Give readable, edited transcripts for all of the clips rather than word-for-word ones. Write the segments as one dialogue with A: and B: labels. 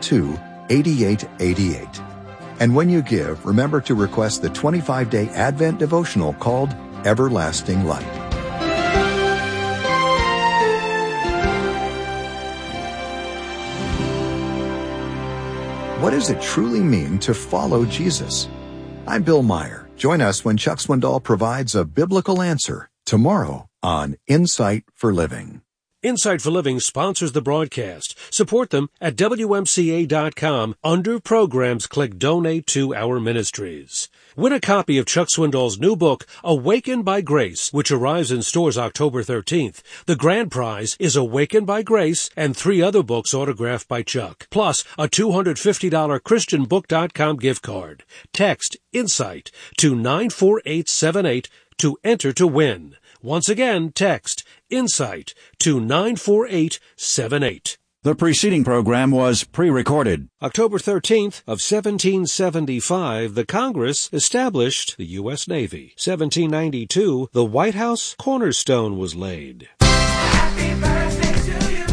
A: 712-8888. And when you give, remember to request the 25-day Advent devotional called Everlasting Light. What does it truly mean to follow Jesus? I'm Bill Meyer. Join us when Chuck Swindoll provides a biblical answer tomorrow on Insight for Living.
B: Insight for Living sponsors the broadcast. Support them at WMCA.com. Under Programs, click Donate to Our Ministries. Win a copy of Chuck Swindoll's new book, Awakened by Grace, which arrives in stores October 13th. The grand prize is Awakened by Grace and 3 other books autographed by Chuck, plus a $250 ChristianBook.com gift card. Text Insight to 94878 to enter to win. Once again, text Insight to 94878.
C: The preceding program was pre-recorded.
B: October 13th of 1775, the Congress established the U.S. Navy. 1792, the White House cornerstone was laid.
D: Happy birthday to you.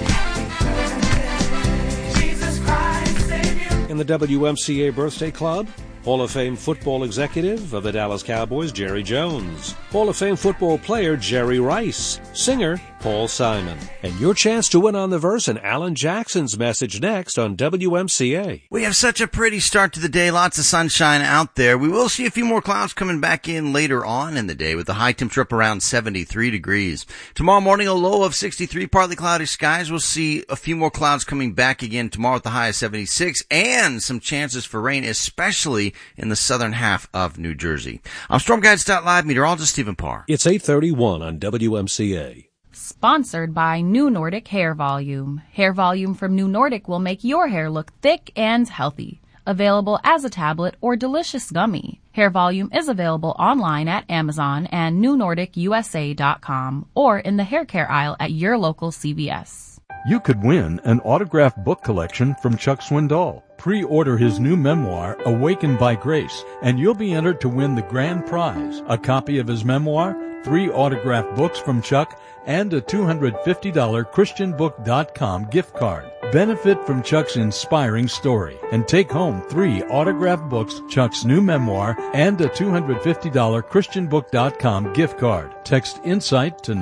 D: Happy birthday, Jesus Christ, Savior.
B: In the WMCA Birthday Club, Hall of Fame football executive of the Dallas Cowboys, Jerry Jones. Hall of Fame football player, Jerry Rice. Singer, Paul Simon. And your chance to win on the verse and Alan Jackson's message next on WMCA.
E: We have such a pretty start to the day. Lots of sunshine out there. We will see a few more clouds coming back in later on in the day with the high temperature up around 73 degrees. Tomorrow morning, a low of 63, partly cloudy skies. We'll see a few more clouds coming back again tomorrow with the high of 76 and some chances for rain, especially in the southern half of New Jersey. I'm StormGuides.live meteorologist Stephen Parr.
B: It's 8:31 on WMCA.
F: Sponsored by New Nordic Hair Volume. Hair Volume from New Nordic will make your hair look thick and healthy. Available as a tablet or delicious gummy. Hair Volume is available online at Amazon and NewNordicUSA.com or in the hair care aisle at your local CVS.
G: You could win an autographed book collection from Chuck Swindoll. Pre-order his new memoir, Awakened by Grace, and you'll be entered to win the grand prize, a copy of his memoir, 3 autographed books from Chuck, and a $250 ChristianBook.com gift card. Benefit from Chuck's inspiring story and take home 3 autographed books, Chuck's new memoir, and a $250 ChristianBook.com gift card. Text Insight to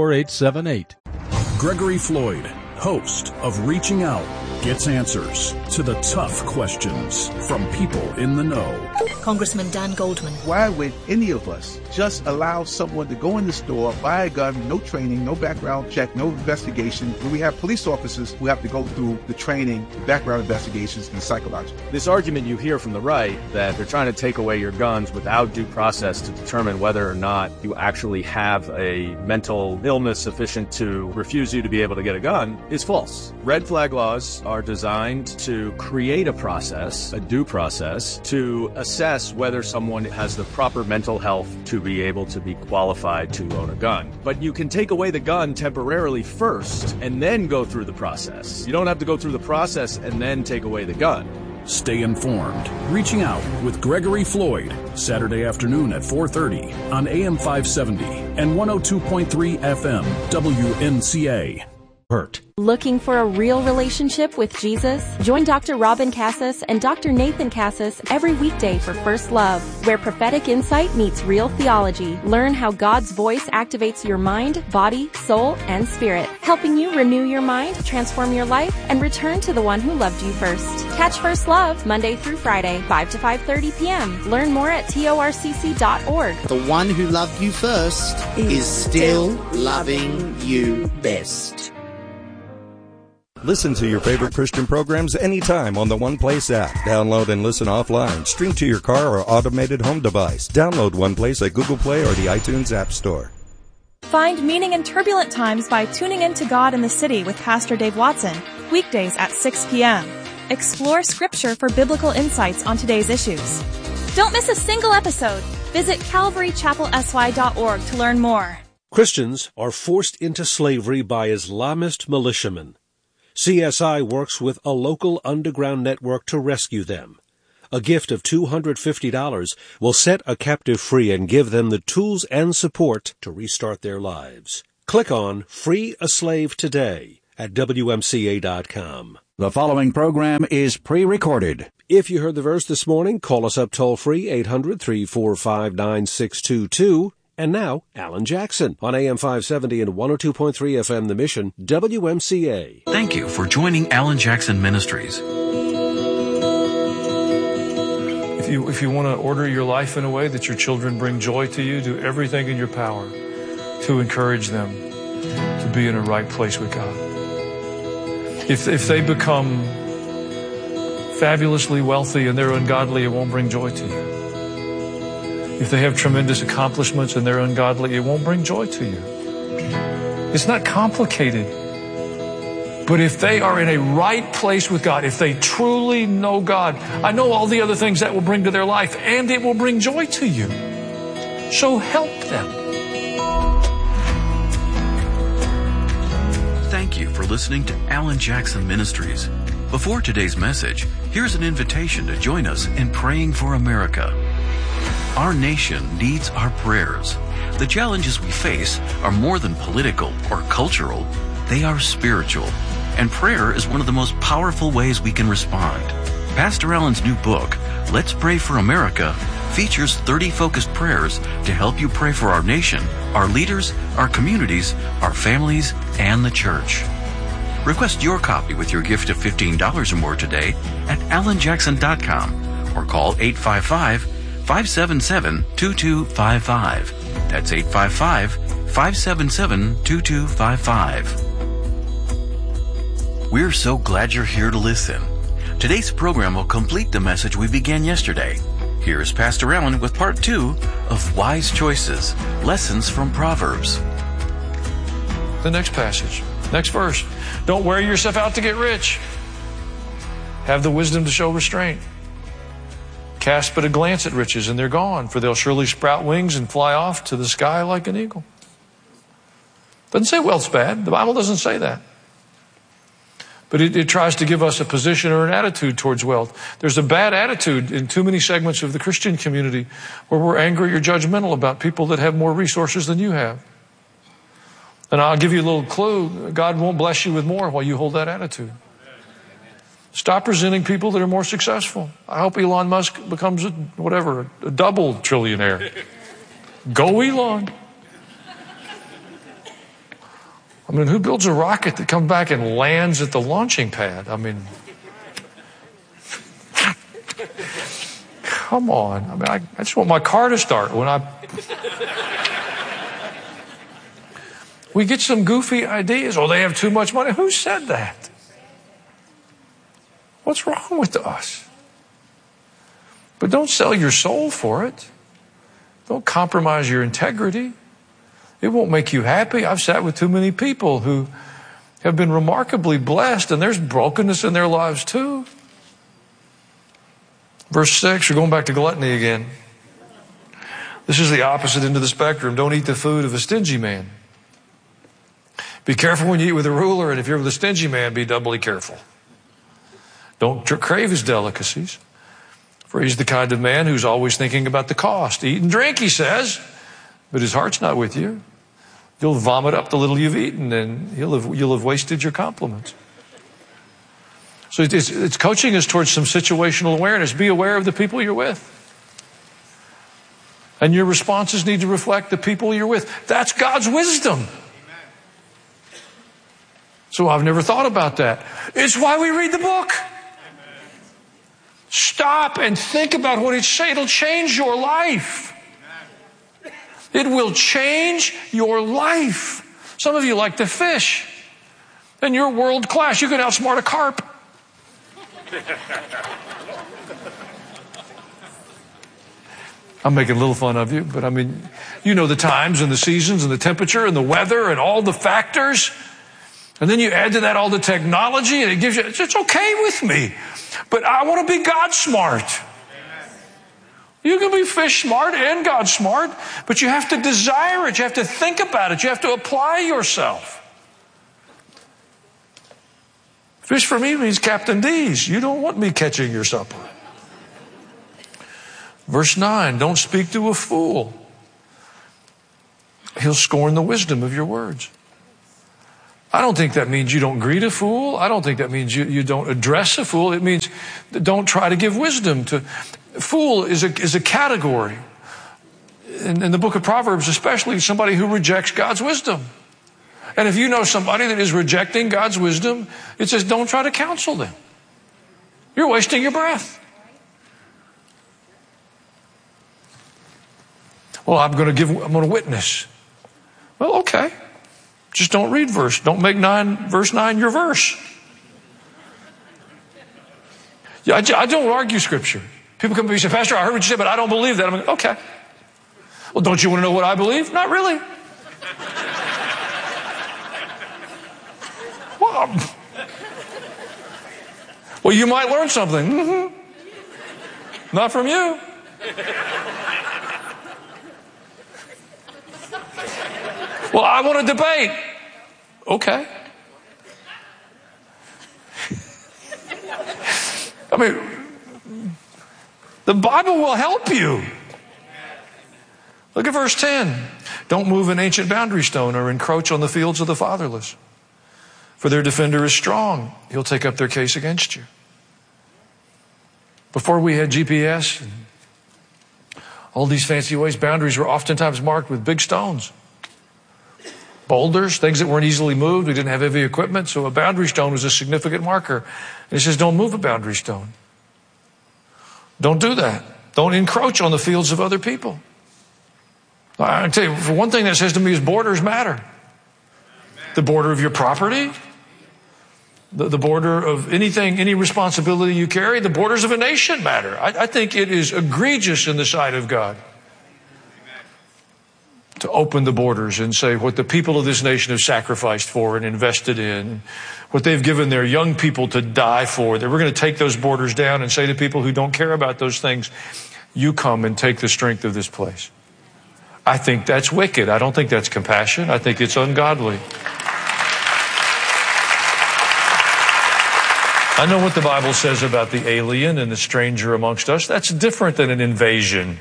G: 94878.
H: Gregory Floyd, host of Reaching Out, gets answers to the tough questions from people in the know.
I: Congressman Dan Goldman.
J: Why would any of us just allow someone to go in the store, buy a gun, no training, no background check, no investigation, when we have police officers who have to go through the training, the background investigations, and psychological?
K: This argument you hear from the right that they're trying to take away your guns without due process to determine whether or not you actually have a mental illness sufficient to refuse you to be able to get a gun is false. Red flag laws are designed to create a process, a due process, to assess whether someone has the proper mental health to be able to be qualified to own a gun. But you can take away the gun temporarily first and then go through the process. You don't have to go through the process and then take away the gun.
H: Stay informed. Reaching Out with Gregory Floyd, Saturday afternoon at 4:30 on AM 570 and 102.3 FM WMCA.
L: Looking for a real relationship with Jesus? Join Dr. Robin Cassis and Dr. Nathan Cassis every weekday for First Love, where prophetic insight meets real theology. Learn how God's voice activates your mind, body, soul, and spirit, helping you renew your mind, transform your life, and return to the one who loved you first. Catch First Love Monday through Friday, 5 to 5:30 p.m. Learn more at torcc.org.
M: The one who loved you first is still loving you best.
N: Listen to your favorite Christian programs anytime on the One Place app. Download and listen offline. Stream to your car or automated home device. Download One Place at Google Play or the iTunes App Store.
O: Find meaning in turbulent times by tuning in to God in the City with Pastor Dave Watson, weekdays at 6 p.m. Explore Scripture for biblical insights on today's issues. Don't miss a single episode. Visit CalvaryChapelSY.org to learn more.
B: Christians are forced into slavery by Islamist militiamen. CSI works with a local underground network to rescue them. A gift of $250 will set a captive free and give them the tools and support to restart their lives. Click on Free a Slave Today at WMCA.com.
C: The following program is pre-recorded.
B: If you heard the verse this morning, call us up toll-free, 800-345-9622. And now, Alan Jackson on AM 570 and 102.3 FM The Mission, WMCA.
P: Thank you for joining Alan Jackson Ministries.
Q: If you want to order your life in a way that your children bring joy to you, do everything in your power to encourage them to be in a right place with God. If they become fabulously wealthy and they're ungodly, it won't bring joy to you. If they have tremendous accomplishments and they're ungodly, it won't bring joy to you. It's not complicated. But if they are in a right place with God, if they truly know God, I know all the other things that will bring to their life, and it will bring joy to you. So help them.
P: Thank you for listening to Alan Jackson Ministries. Before today's message, here's an invitation to join us in praying for America. Our nation needs our prayers. The challenges we face are more than political or cultural. They are spiritual. And prayer is one of the most powerful ways we can respond. Pastor Allen's new book, Let's Pray for America, features 30 focused prayers to help you pray for our nation, our leaders, our communities, our families, and the church. Request your copy with your gift of $15 or more today at alanjackson.com or call 855-577-2255. That's 855-577-2255. We're so glad you're here to listen. Today's program will complete the message we began yesterday. Here's Pastor Allen with part 2 of Wise Choices, Lessons from Proverbs.
Q: The next passage, next verse. Don't wear yourself out to get rich. Have the wisdom to show restraint. Cast but a glance at riches and they're gone, for they'll surely sprout wings and fly off to the sky like an eagle. Doesn't say wealth's bad. The Bible doesn't say that. But it tries to give us a position or an attitude towards wealth. There's a bad attitude in too many segments of the Christian community where we're angry or judgmental about people that have more resources than you have. And I'll give you a little clue. God won't bless you with more while you hold that attitude. Stop resenting people that are more successful. I hope Elon Musk becomes a double trillionaire. Go Elon. I mean, who builds a rocket that comes back and lands at the launching pad? I mean, come on. I mean, I just want my car to start we get some goofy ideas. Oh, they have too much money. Who said that? What's wrong with us? But don't sell your soul for it. Don't compromise your integrity. It won't make you happy. I've sat with too many people who have been remarkably blessed, and there's brokenness in their lives too. Verse 6, we're going back to gluttony again. This is the opposite end of the spectrum. Don't eat the food of a stingy man. Be careful when you eat with a ruler, and if you're with a stingy man, be doubly careful. Don't crave his delicacies, for he's the kind of man who's always thinking about the cost. Eat and drink, he says, but his heart's not with you. You'll vomit up the little you've eaten, and you'll have wasted your compliments. So it's coaching us towards some situational awareness. Be aware of the people you're with. And your responses need to reflect the people you're with. That's God's wisdom. So I've never thought about that. It's why we read the book. Stop and think about what it's saying. It'll change your life. It will change your life. Some of you like to fish, and you're world class. You can outsmart a carp. I'm making a little fun of you, but I mean, you know the times and the seasons and the temperature and the weather and all the factors. And then you add to that all the technology, and it gives you, it's okay with me. But I want to be God smart. You can be fish smart and God smart, but you have to desire it. You have to think about it. You have to apply yourself. Fish for me means Captain D's. You don't want me catching your supper. Verse 9, don't speak to a fool. He'll scorn the wisdom of your words. I don't think that means you don't greet a fool. I don't think that means you don't address a fool. It means don't try to give wisdom to. Fool is a category. In the book of Proverbs, especially somebody who rejects God's wisdom. And if you know somebody that is rejecting God's wisdom, it says don't try to counsel them. You're wasting your breath. Well, I'm going to witness. Well, okay. Just don't read don't make verse 9 your verse. Yeah, I don't argue Scripture. People come to me and say, Pastor, I heard what you said, but I don't believe that. I'm like, okay. Well, don't you want to know what I believe? Not really. Well, you might learn something. Mm-hmm. Not from you. Well, I want to debate. Okay. I mean, the Bible will help you. Look at verse 10. Don't move an ancient boundary stone or encroach on the fields of the fatherless. For their defender is strong. He'll take up their case against you. Before we had GPS and all these fancy ways, boundaries were oftentimes marked with big stones. Boulders, things that weren't easily moved. We didn't have heavy equipment, so a boundary stone was a significant marker. And it says, don't move a boundary stone. Don't do that. Don't encroach on the fields of other people. I tell you, for one thing that says to me is borders matter. The border of your property, the border of anything, any responsibility you carry, the borders of a nation matter. I think it is egregious in the sight of God to open the borders and say what the people of this nation have sacrificed for and invested in, what they've given their young people to die for, that we're going to take those borders down and say to people who don't care about those things, you come and take the strength of this place. I think that's wicked. I don't think that's compassion. I think it's ungodly. I know what the Bible says about the alien and the stranger amongst us. That's different than an invasion.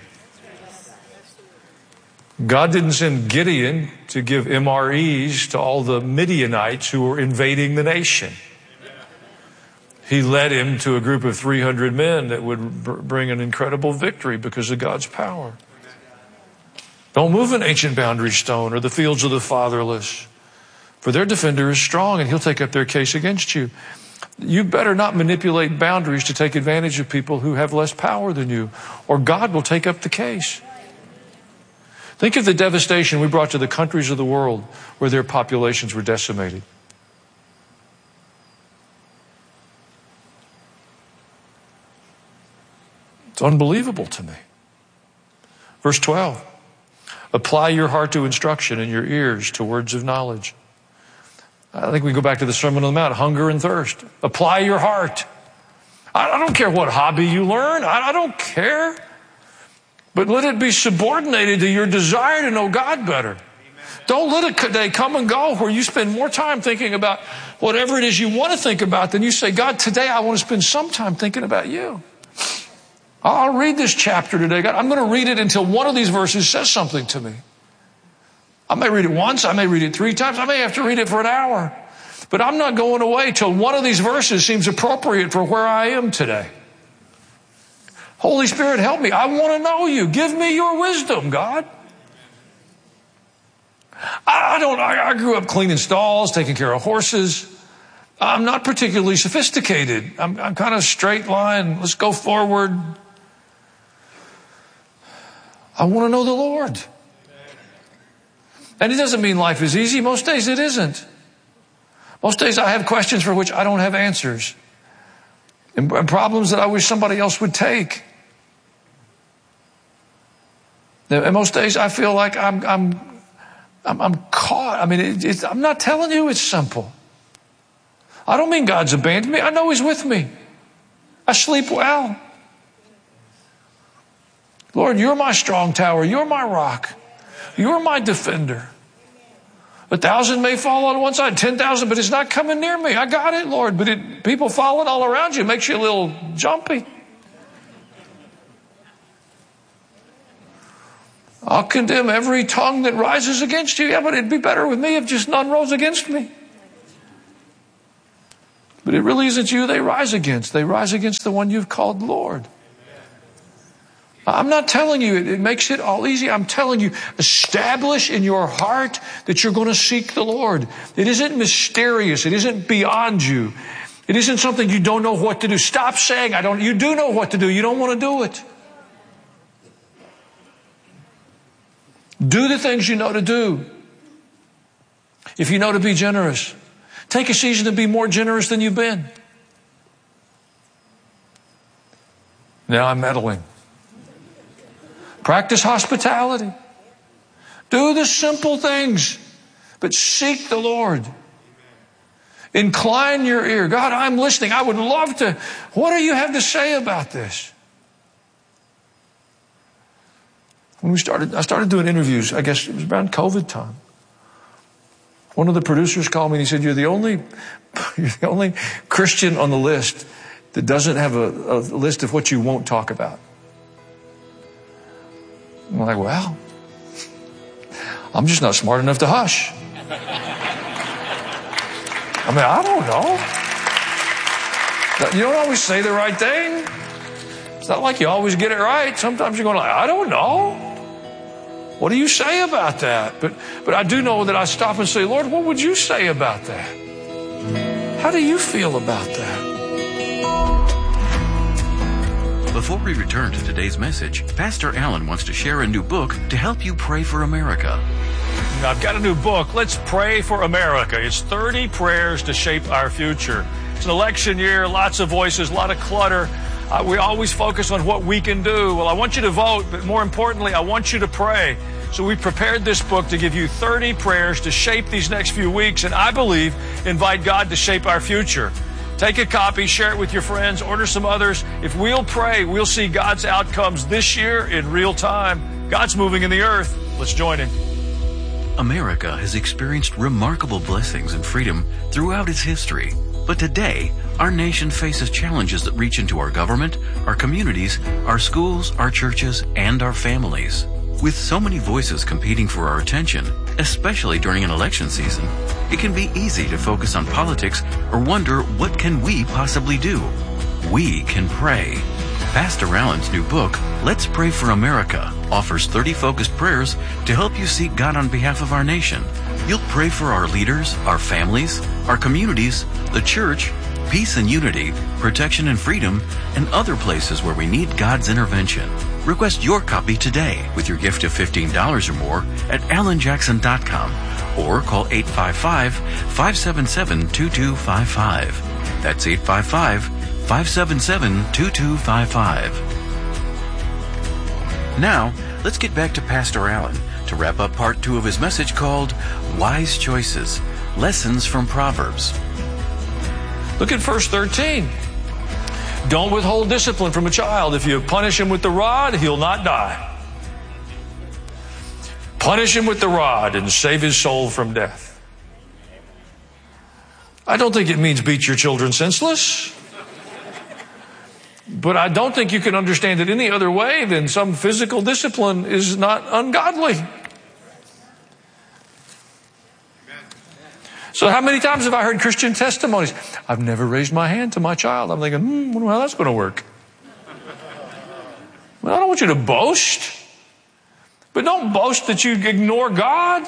Q: God didn't send Gideon to give MREs to all the Midianites who were invading the nation. He led him to a group of 300 men that would bring an incredible victory because of God's power. Don't move an ancient boundary stone or the fields of the fatherless, for their defender is strong and he'll take up their case against you. You better not manipulate boundaries to take advantage of people who have less power than you, or God will take up the case. Think of the devastation we brought to the countries of the world where their populations were decimated. It's unbelievable to me. Verse 12. Apply your heart to instruction and your ears to words of knowledge. I think we go back to the Sermon on the Mount, hunger and thirst. Apply your heart. I don't care what hobby you learn. I don't care. But let it be subordinated to your desire to know God better. Don't let a day come and go where you spend more time thinking about whatever it is you want to think about than you say, God, today I want to spend some time thinking about you. I'll read this chapter today. God, I'm going to read it until one of these verses says something to me. I may read it once. I may read it 3 times. I may have to read it for an hour. But I'm not going away till one of these verses seems appropriate for where I am today. Holy Spirit, help me. I want to know you. Give me your wisdom, God. I grew up cleaning stalls, taking care of horses. I'm not particularly sophisticated. I'm kind of straight line. Let's go forward. I want to know the Lord. And it doesn't mean life is easy. Most days it isn't. Most days I have questions for which I don't have answers. And problems that I wish somebody else would take. And most days I feel like I'm caught. I mean, I'm not telling you it's simple. I don't mean God's abandoned me. I know He's with me. I sleep well. Lord, you're my strong tower. You're my rock. You're my defender. 1,000 may fall on one side, 10,000, but it's not coming near me. I got it, Lord. But people falling all around you makes you a little jumpy. I'll condemn every tongue that rises against you. Yeah, but it'd be better with me if just none rose against me. But it really isn't you they rise against. They rise against the one you've called Lord. I'm not telling you it makes it all easy. I'm telling you, establish in your heart that you're going to seek the Lord. It isn't mysterious. It isn't beyond you. It isn't something you don't know what to do. Stop saying, you do know what to do. You don't want to do it. Do the things you know to do. If you know to be generous, take a season to be more generous than you've been. Now I'm meddling. Practice hospitality. Do the simple things, but seek the Lord. Incline your ear. God, I'm listening. I would love to. What do you have to say about this? When I started doing interviews, I guess it was around COVID time. One of the producers called me and he said, you're the only Christian on the list that doesn't have a list of what you won't talk about. I'm like, well, I'm just not smart enough to hush. I mean, I don't know. You don't always say the right thing. It's not like you always get it right. Sometimes you're going like, I don't know. What do you say about that? But I do know that I stop and say, Lord, what would you say about that? How do you feel about that?
P: Before we return to today's message, Pastor Allen wants to share a new book to help you pray for America.
Q: I've got a new book, Let's Pray for America. It's 30 prayers to shape our future. It's an election year, lots of voices, a lot of clutter. We always focus on what we can do. Well, I want you to vote, but more importantly, I want you to pray. So we prepared this book to give you 30 prayers to shape these next few weeks, and I believe invite God to shape our future. Take a copy, share it with your friends, order some others. If we'll pray, we'll see God's outcomes this year in real time. God's moving in the earth. Let's join Him.
P: America has experienced remarkable blessings and freedom throughout its history. But today, our nation faces challenges that reach into our government, our communities, our schools, our churches, and our families. With so many voices competing for our attention, especially during an election season, it can be easy to focus on politics or wonder, what can we possibly do? We can pray. Pastor Allen's new book, Let's Pray for America, offers 30 focused prayers to help you seek God on behalf of our nation. You'll pray for our leaders, our families, our communities, the church, peace and unity, protection and freedom, and other places where we need God's intervention. Request your copy today with your gift of $15 or more at allenjackson.com or call 855-577-2255. That's 855-577-2255. Now, let's get back to Pastor Allen to wrap up part 2 of his message called Wise Choices, Lessons from Proverbs.
Q: Look at verse 13. Don't withhold discipline from a child. If you punish him with the rod, he'll not die. Punish him with the rod and save his soul from death. I don't think it means beat your children senseless. But I don't think you can understand it any other way than some physical discipline is not ungodly. So how many times have I heard Christian testimonies? I've never raised my hand to my child. I'm thinking, wonder how that's going to work. Well, I don't want you to boast. But don't boast that you ignore God.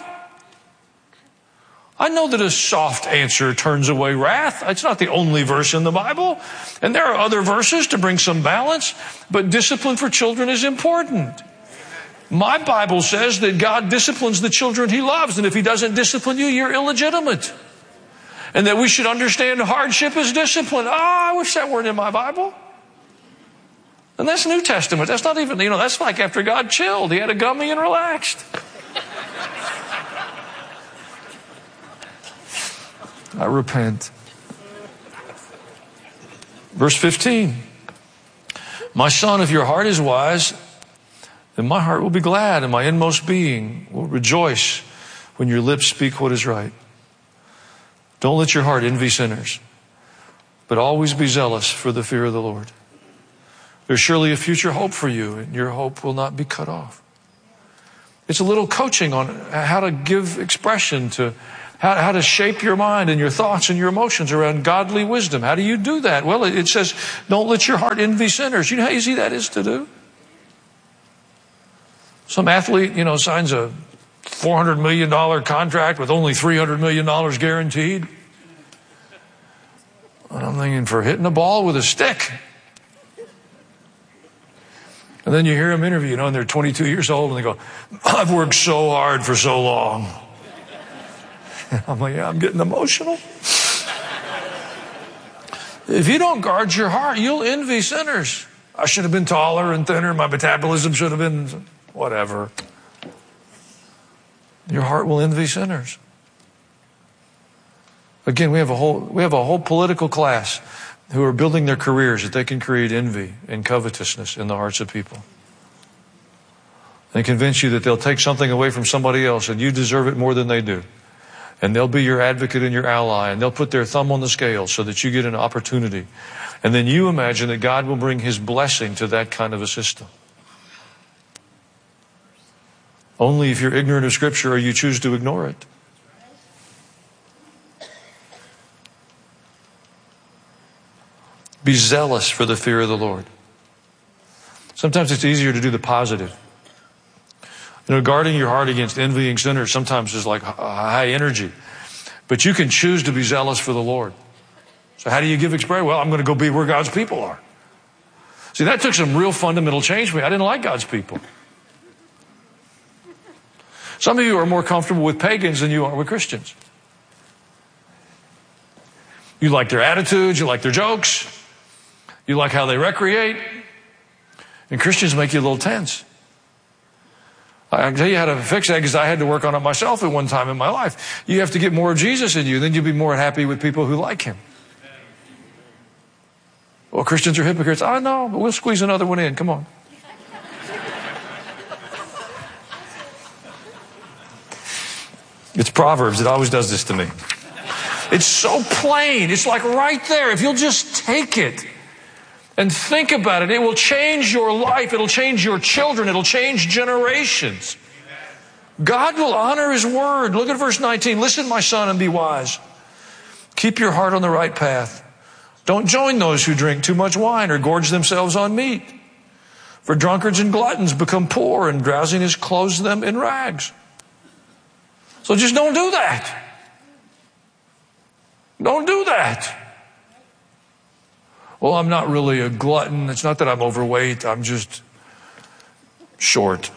Q: I know that a soft answer turns away wrath. It's not the only verse in the Bible. And there are other verses to bring some balance. But discipline for children is important. My Bible says that God disciplines the children He loves. And if He doesn't discipline you, you're illegitimate. And that we should understand hardship as discipline. Oh, I wish that weren't in my Bible. And that's New Testament. That's not even, that's like after God chilled. He had a gummy and relaxed. I repent. Verse 15. My son, if your heart is wise, then my heart will be glad, and my inmost being will rejoice when your lips speak what is right. Don't let your heart envy sinners, but always be zealous for the fear of the Lord. There's surely a future hope for you, and your hope will not be cut off. It's a little coaching on how to give expression to How to shape your mind and your thoughts and your emotions around godly wisdom. How do you do that? Well, it says, don't let your heart envy sinners. You know how easy that is to do? Some athlete, signs a $400 million contract with only $300 million guaranteed. And I'm thinking, for hitting a ball with a stick. And then you hear them interview, and they're 22 years old, and they go, I've worked so hard for so long. I'm like, I'm getting emotional. If you don't guard your heart, you'll envy sinners. I should have been taller and thinner. My metabolism should have been whatever. Your heart will envy sinners. Again, we have a whole political class who are building their careers that they can create envy and covetousness in the hearts of people. They convince you that they'll take something away from somebody else and you deserve it more than they do. And they'll be your advocate and your ally, and they'll put their thumb on the scale so that you get an opportunity. And then you imagine that God will bring His blessing to that kind of a system. Only if you're ignorant of Scripture or you choose to ignore it. Be zealous for the fear of the Lord. Sometimes it's easier to do the positive. Guarding your heart against envying sinners sometimes is like high energy. But you can choose to be zealous for the Lord. So how do you give expression? Well, I'm going to go be where God's people are. See, that took some real fundamental change for me. I didn't like God's people. Some of you are more comfortable with pagans than you are with Christians. You like their attitudes, you like their jokes, you like how they recreate. And Christians make you a little tense. I can tell you how to fix that because I had to work on it myself at one time in my life. You have to get more of Jesus in you, then you'll be more happy with people who like Him. Well, Christians are hypocrites. I know, but we'll squeeze another one in. Come on. It's Proverbs. It always does this to me. It's so plain. It's like right there. If you'll just take it and think about it, it will change your life. It'll change your children. It'll change generations. God will honor His word. Look at verse 19. Listen, my son, and be wise. Keep your heart on the right path. Don't join those who drink too much wine or gorge themselves on meat. For drunkards and gluttons become poor, and drowsiness clothes them in rags. So just don't do that. Don't do that. Well, I'm not really a glutton. It's not that I'm overweight. I'm just short.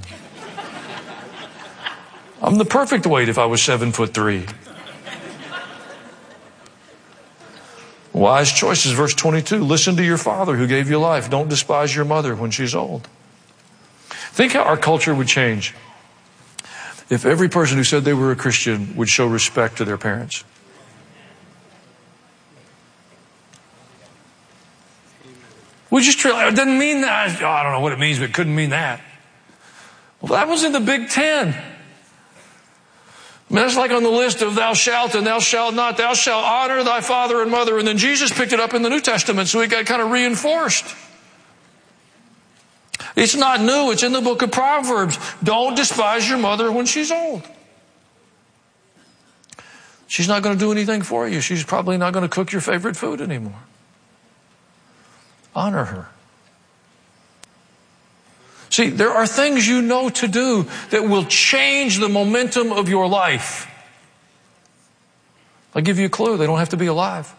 Q: I'm the perfect weight if I was 7'3". Wise choices, verse 22. Listen to your father who gave you life. Don't despise your mother when she's old. Think how our culture would change if every person who said they were a Christian would show respect to their parents. We just realized, it doesn't mean that. I don't know what it means, but it couldn't mean that. Well, that was in the Big Ten. I mean, that's like on the list of thou shalt and thou shalt not. Thou shalt honor thy father and mother. And then Jesus picked it up in the New Testament, so it got kind of reinforced. It's not new. It's in the book of Proverbs. Don't despise your mother when she's old. She's not going to do anything for you. She's probably not going to cook your favorite food anymore. Honor her. See, there are things you know to do that will change the momentum of your life. I'll give you a clue. They don't have to be alive.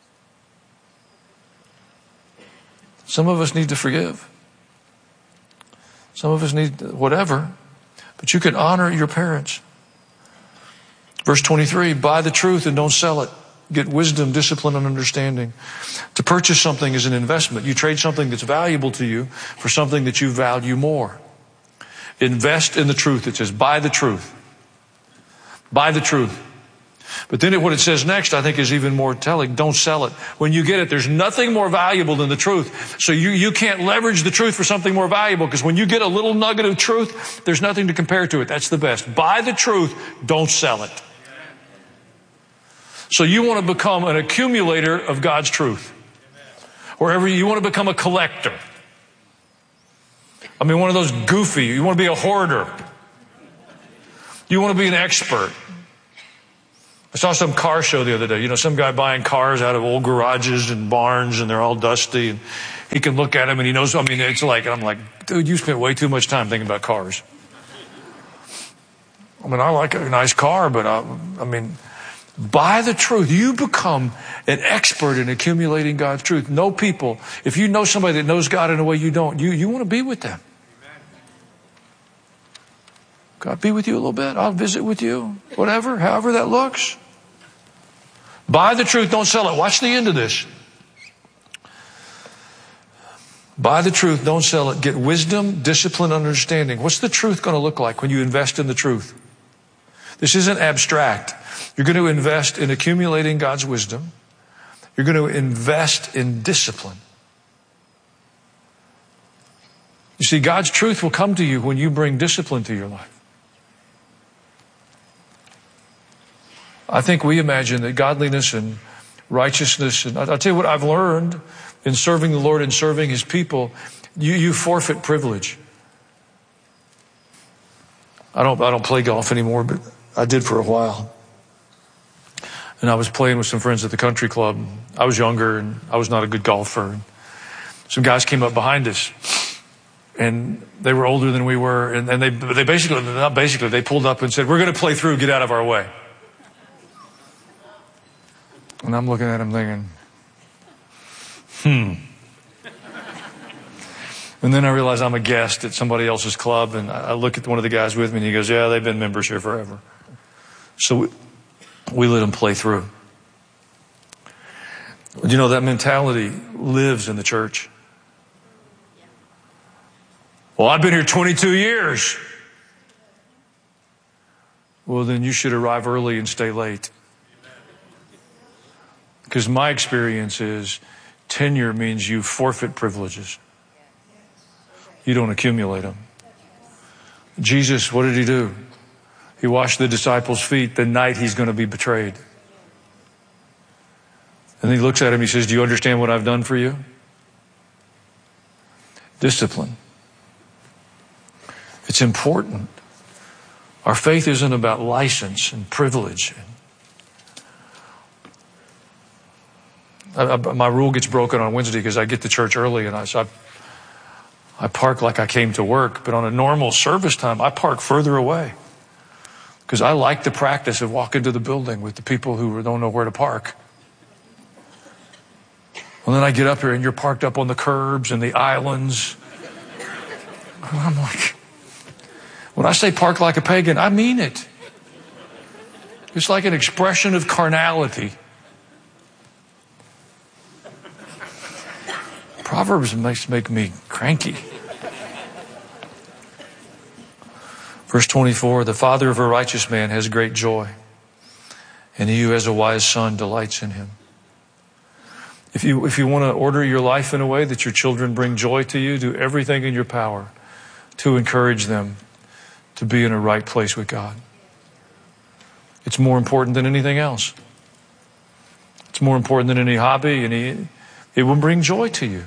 Q: Some of us need to forgive. Some of us need whatever. But you can honor your parents. Verse 23, buy the truth and don't sell it. Get wisdom, discipline, and understanding. To purchase something is an investment. You trade something that's valuable to you for something that you value more. Invest in the truth. It says, buy the truth. Buy the truth. But then what it says next, I think, is even more telling. Don't sell it. When you get it, there's nothing more valuable than the truth. So you can't leverage the truth for something more valuable, because when you get a little nugget of truth, there's nothing to compare to it. That's the best. Buy the truth. Don't sell it. So you want to become an accumulator of God's truth. Wherever you want to become a collector. I mean, one of those goofy, you want to be a hoarder. You want to be an expert. I saw some car show the other day. You know, some guy buying cars out of old garages and barns, and they're all dusty. And he can look at them and he knows, I mean, it's like, I'm like, dude, you spent way too much time thinking about cars. I mean, I like a nice car, but I mean, by the truth, you become an expert in accumulating God's truth. Know people. If you know somebody that knows God in a way you don't, you want to be with them. God be with you a little bit. I'll visit with you. Whatever, however that looks. Buy the truth, don't sell it. Watch the end of this. Buy the truth, don't sell it. Get wisdom, discipline, understanding. What's the truth going to look like when you invest in the truth? This isn't abstract. You're going to invest in accumulating God's wisdom. You're going to invest in discipline. You see, God's truth will come to you when you bring discipline to your life. I think we imagine that godliness and righteousness, and I'll tell you what I've learned in serving the Lord and serving His people, you forfeit privilege. I don't play golf anymore, but I did for a while. And I was playing with some friends at the country club. I was younger and I was not a good golfer. And some guys came up behind us and they were older than we were. And they they pulled up and said, "We're going to play through, get out of our way." And I'm looking at them thinking, And then I realize I'm a guest at somebody else's club, and I look at one of the guys with me, and he goes, "Yeah, they've been members here forever." So we let them play through. You know, that mentality lives in the church. Well, I've been here 22 years. Well, then you should arrive early and stay late. Because my experience is tenure means you forfeit privileges. You don't accumulate them. Jesus, what did He do? He washed the disciples' feet the night He's going to be betrayed. And He looks at him, He says, "Do you understand what I've done for you?" Discipline. It's important. Our faith isn't about license and privilege. My rule gets broken on Wednesday because I get to church early, and I park like I came to work. But on a normal service time, I park further away because I like the practice of walking to the building with the people who don't know where to park. Well, then I get up here and you're parked up on the curbs and the islands. And I'm like, when I say park like a pagan, I mean it. It's like an expression of carnality. Proverbs make me cranky. Verse 24, "The father of a righteous man has great joy, and he who has a wise son delights in him." If you want to order your life in a way that your children bring joy to you, do everything in your power to encourage them to be in a right place with God. It's more important than anything else. It's more important than any hobby, and it will bring joy to you.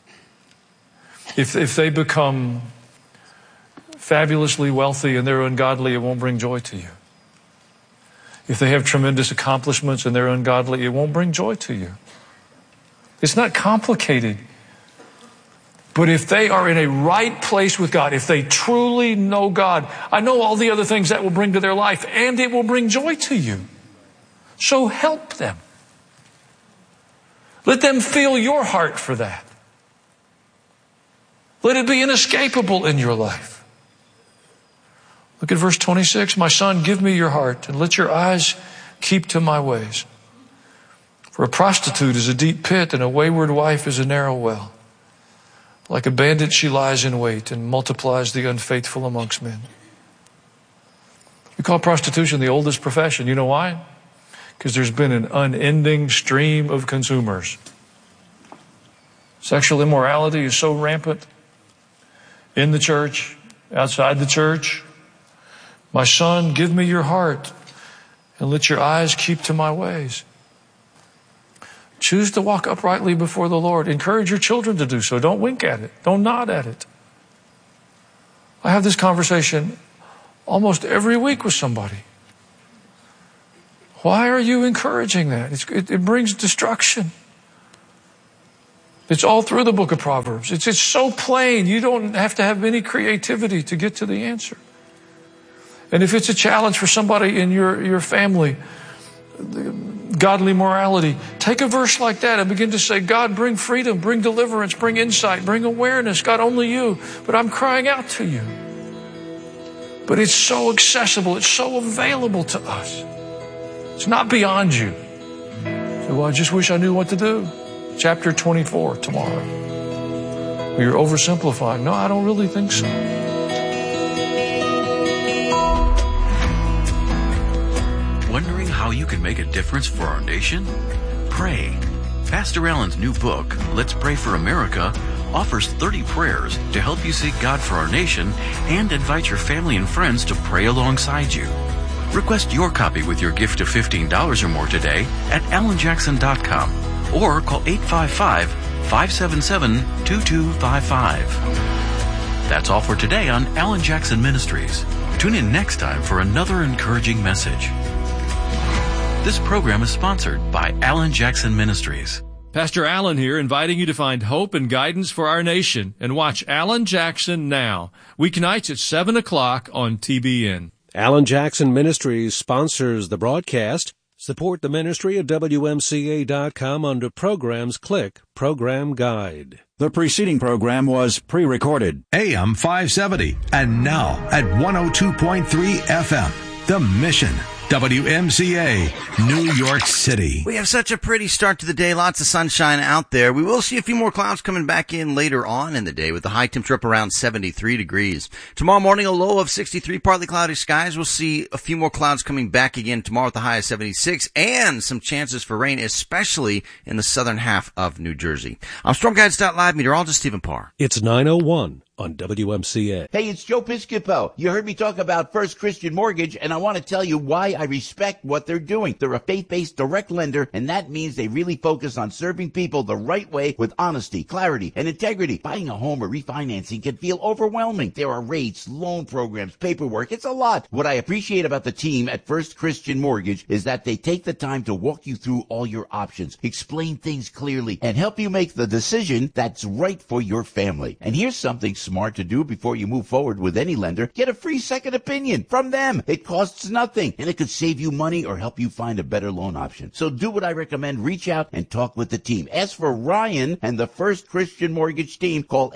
Q: If they become fabulously wealthy and they're ungodly, it won't bring joy to you. If they have tremendous accomplishments and they're ungodly, it won't bring joy to you. It's not complicated. But if they are in a right place with God, if they truly know God, I know all the other things that will bring to their life, and it will bring joy to you. So help them. Let them feel your heart for that. Let it be inescapable in your life. Look at verse 26. "My son, give me your heart, and let your eyes keep to my ways. For a prostitute is a deep pit, and a wayward wife is a narrow well. Like a bandit she lies in wait, and multiplies the unfaithful amongst men." We call prostitution the oldest profession. You know why? Because there's been an unending stream of consumers. Sexual immorality is so rampant in the church, outside the church. "My son, give me your heart, and let your eyes keep to my ways." Choose to walk uprightly before the Lord. Encourage your children to do so. Don't wink at it. Don't nod at it. I have this conversation almost every week with somebody. Why are you encouraging that? It brings destruction. It's all through the book of Proverbs. It's so plain. You don't have to have any creativity to get to the answer. And if it's a challenge for somebody in your family, godly morality, take a verse like that and begin to say, God, bring freedom, bring deliverance, bring insight, bring awareness. God, only you. But I'm crying out to you. But it's so accessible. It's so available to us. It's not beyond you. So, well, I just wish I knew what to do. Chapter 24 tomorrow. You're oversimplifying. No, I don't really think so.
P: Wondering how you can make a difference for our nation? Pray. Pastor Allen's new book, Let's Pray for America, offers 30 prayers to help you seek God for our nation and invite your family and friends to pray alongside you. Request your copy with your gift of $15 or more today at allenjackson.com or call 855-577-2255. That's all for today on Allen Jackson Ministries. Tune in next time for another encouraging message. This program is sponsored by Allen Jackson Ministries.
R: Pastor Allen here, inviting you to find hope and guidance for our nation and watch Allen Jackson Now, weeknights at 7 o'clock on TBN.
B: Allen Jackson Ministries sponsors the broadcast. Support the ministry at WMCA.com under Programs. Click Program Guide.
C: The preceding program was pre-recorded.
S: AM 570, and now at 102.3 FM, The Mission. WMCA, New York City.
E: We have such a pretty start to the day. Lots of sunshine out there. We will see a few more clouds coming back in later on in the day with the high temperature up around 73 degrees. Tomorrow morning, a low of 63, partly cloudy skies. We'll see a few more clouds coming back again tomorrow with the high of 76 and some chances for rain, especially in the southern half of New Jersey. I'm StormGuides.Live meteorologist Stephen Parr.
B: It's 9:01 on WMCA.
T: Hey, it's Joe Piscopo. You heard me talk about First Christian Mortgage, and I want to tell you why I respect what they're doing. They're a faith-based direct lender, and that means they really focus on serving people the right way with honesty, clarity, and integrity. Buying a home or refinancing can feel overwhelming. There are rates, loan programs, paperwork. It's a lot. What I appreciate about the team at First Christian Mortgage is that they take the time to walk you through all your options, explain things clearly, and help you make the decision that's right for your family. And here's something smart to do before you move forward with any lender. Get a free second opinion from them. It costs nothing, and it could save you money or help you find a better loan option. So do what I recommend. Reach out and talk with the team. Ask for Ryan and the First Christian Mortgage team. Call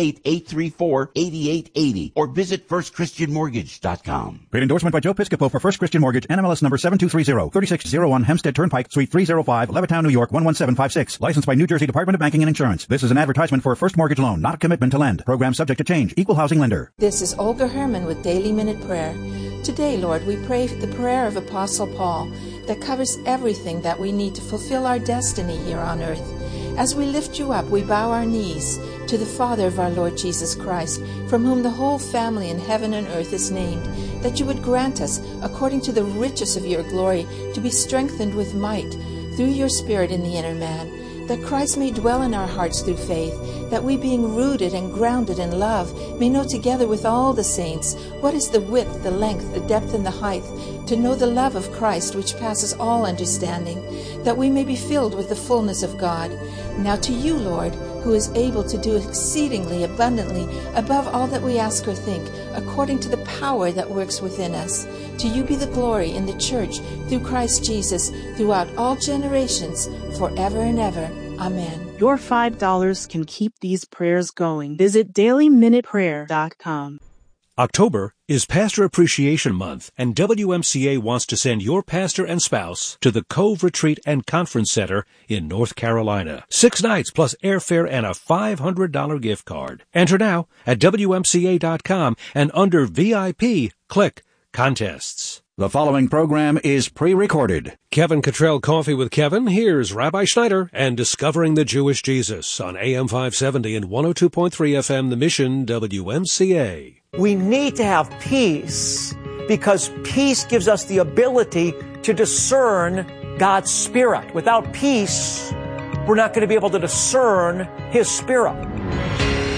T: 888-834-8880 or visit firstchristianmortgage.com.
C: Paid endorsement by Joe Piscopo for First Christian Mortgage, NMLS number 7230, 3601 Hempstead Turnpike, Suite 305, Levittown, New York 11756. Licensed by New Jersey Department of Banking and Insurance. This is an advertisement for a first mortgage loan, not a commitment to lend. Program subject to change. Equal housing lender.
U: This is Olga Herman with Daily Minute Prayer. Today, Lord, we pray the prayer of Apostle Paul that covers everything that we need to fulfill our destiny here on earth. As we lift you up, we bow our knees to the Father of our Lord Jesus Christ, from whom the whole family in heaven and earth is named, that you would grant us, according to the riches of your glory, to be strengthened with might through your Spirit in the inner man, that Christ may dwell in our hearts through faith, that we, being rooted and grounded in love, may know together with all the saints what is the width, the length, the depth, and the height, to know the love of Christ which passes all understanding, that we may be filled with the fullness of God. Now to you, Lord, who is able to do exceedingly abundantly above all that we ask or think, according to the power that works within us. To you be the glory in the church through Christ Jesus throughout all generations, forever and ever. Amen.
V: Your $5 can keep these prayers going. Visit dailyminuteprayer.com.
B: October is Pastor Appreciation Month, and WMCA wants to send your pastor and spouse to the Cove Retreat and Conference Center in North Carolina. 6 nights plus airfare and a $500 gift card. Enter now at WMCA.com and under VIP, click Contests.
C: The following program is pre-recorded.
B: Kevin Cottrell Coffee with Kevin. Here's Rabbi Schneider and Discovering the Jewish Jesus on AM 570 and 102.3 FM, The Mission, WMCA.
W: We need to have peace because peace gives us the ability to discern God's Spirit. Without peace, we're not going to be able to discern His Spirit.